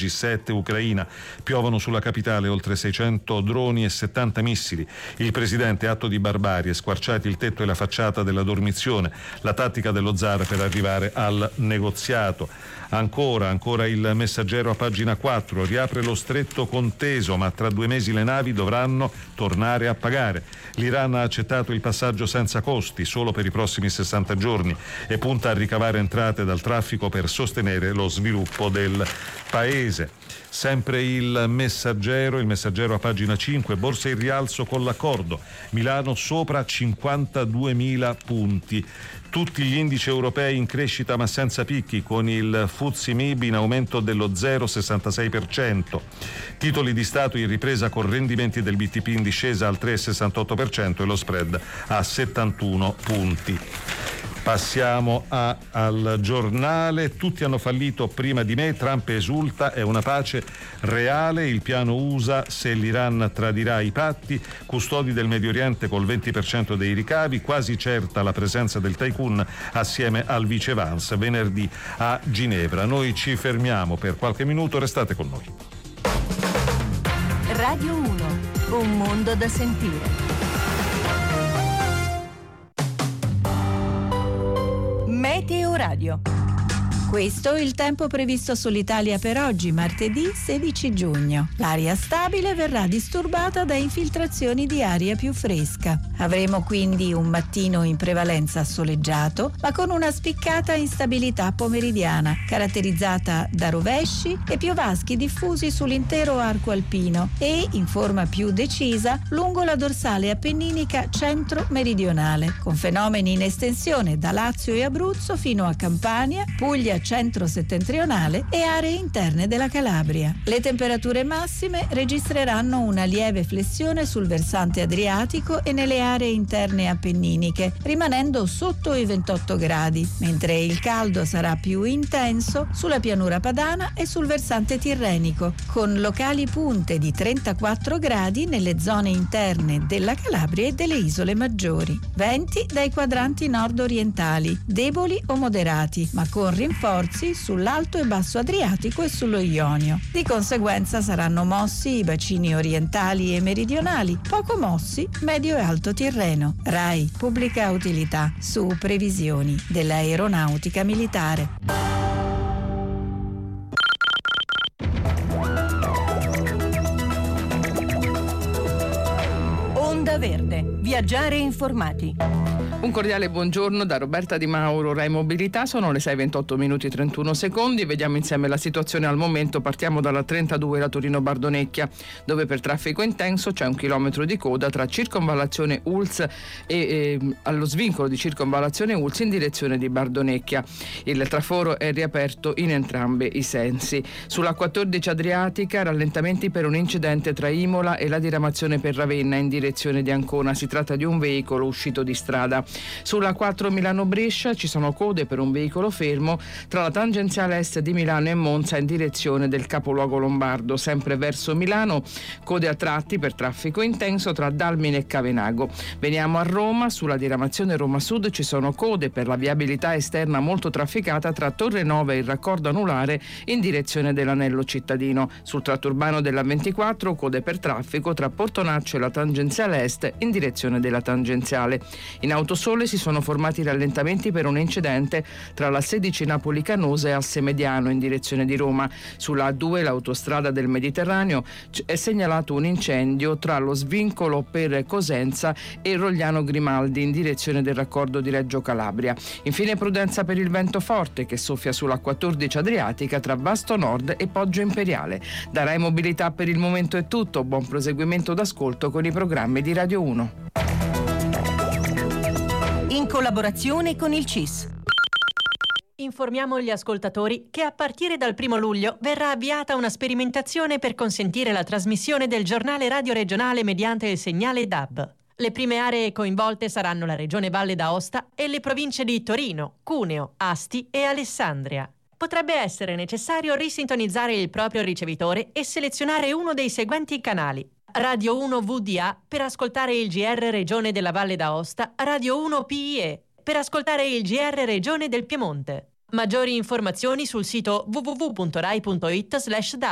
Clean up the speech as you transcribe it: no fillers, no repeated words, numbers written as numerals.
G7 Ucraina. Piovono sulla capitale oltre 600 droni e 70 missili. Il presidente, atto di barbarie, squarciati il tetto e la facciata della dormizione, la tattica dello zar per arrivare al negoziato. Ancora il Messaggero a pagina 4, riapre lo stretto conteso, ma tra 2 mesi le navi dovranno tornare a pagare. L'Iran ha accettato il passaggio senza costi solo per i prossimi 60 giorni e punta a ricavare entrate dal traffico per sostenere lo sviluppo del paese. Sempre il Messaggero a pagina 5, borsa in rialzo con l'accordo, Milano sopra 52.000 punti. Tutti gli indici europei in crescita ma senza picchi, con il FTSE MIB in aumento dello 0,66%. Titoli di Stato in ripresa con rendimenti del BTP in discesa al 3,68% e lo spread a 71 punti. Passiamo al Giornale. Tutti hanno fallito prima di me, Trump esulta, è una pace reale, il piano USA se l'Iran tradirà i patti, custodi del Medio Oriente col 20% dei ricavi, quasi certa la presenza del tycoon assieme al vice Vance venerdì a Ginevra. Noi ci fermiamo per qualche minuto, restate con noi. Radio 1, un mondo da sentire. Meteo Radio. Questo è il tempo previsto sull'Italia per oggi, martedì 16 giugno. L'aria stabile verrà disturbata da infiltrazioni di aria più fresca. Avremo quindi un mattino in prevalenza soleggiato, ma con una spiccata instabilità pomeridiana, caratterizzata da rovesci e piovaschi diffusi sull'intero arco alpino e, in forma più decisa, lungo la dorsale appenninica centro-meridionale, con fenomeni in estensione da Lazio e Abruzzo fino a Campania, Puglia centro-settentrionale e aree interne della Calabria. Le temperature massime registreranno una lieve flessione sul versante adriatico e nelle aree interne appenniniche, rimanendo sotto i 28 gradi, mentre il caldo sarà più intenso sulla pianura padana e sul versante tirrenico, con locali punte di 34 gradi nelle zone interne della Calabria e delle isole maggiori. Venti dai quadranti nord-orientali, deboli o moderati, ma con rinforzi sull'alto e basso Adriatico e sullo Ionio. Di conseguenza saranno mossi i bacini orientali e meridionali, poco mossi medio e alto Tirreno. RAI, pubblica utilità, su previsioni dell'aeronautica militare. Onda Verde, viaggiare informati. Un cordiale buongiorno da Roberta Di Mauro, Rai Mobilità. Sono le 6:28 minuti e 31 secondi. Vediamo insieme la situazione al momento. Partiamo dalla 32, la Torino-Bardonecchia, dove per traffico intenso c'è 1 chilometro di coda tra circonvallazione Ulz e allo svincolo di circonvallazione Ulz in direzione di Bardonecchia. Il traforo è riaperto in entrambi i sensi. Sulla 14 Adriatica, rallentamenti per un incidente tra Imola e la diramazione per Ravenna in direzione di Ancona. Si tratta di un veicolo uscito di strada. Sulla 4 Milano-Brescia ci sono code per un veicolo fermo tra la tangenziale est di Milano e Monza in direzione del capoluogo lombardo. Sempre verso Milano, code a tratti per traffico intenso tra Dalmine e Cavenago. Veniamo a Roma, sulla diramazione Roma Sud ci sono code per la viabilità esterna molto trafficata tra Torre Nova e il raccordo anulare in direzione dell'anello cittadino. Sul tratto urbano della 24, code per traffico tra Portonaccio e la tangenziale est in direzione della tangenziale. In Autosole si sono formati rallentamenti per un incidente tra la 16 Napoli-Canosa e Asse Mediano in direzione di Roma. Sulla A2, l'autostrada del Mediterraneo, è segnalato un incendio tra lo svincolo per Cosenza e Rogliano Grimaldi in direzione del raccordo di Reggio Calabria. Infine prudenza per il vento forte che soffia sulla 14 Adriatica tra Vasto Nord e Poggio Imperiale. Da Rai Mobilità per il momento è tutto. Buon proseguimento d'ascolto con i programmi di Radio 1. In collaborazione con il CIS. Informiamo gli ascoltatori che a partire dal 1 luglio verrà avviata una sperimentazione per consentire la trasmissione del giornale radio regionale mediante il segnale DAB. Le prime aree coinvolte saranno la Regione Valle d'Aosta e le province di Torino, Cuneo, Asti e Alessandria. Potrebbe essere necessario risintonizzare il proprio ricevitore e selezionare uno dei seguenti canali: Radio 1 VDA per ascoltare il GR Regione della Valle d'Aosta, Radio 1 PIE per ascoltare il GR Regione del Piemonte. Maggiori informazioni sul sito www.rai.it/DAB.